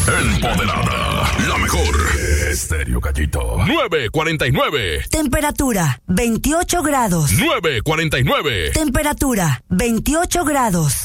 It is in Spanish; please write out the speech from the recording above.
Empoderada, la mejor. Estéreo Gallito. 9:49. Temperatura 28 grados. 9:49. Temperatura 28 grados.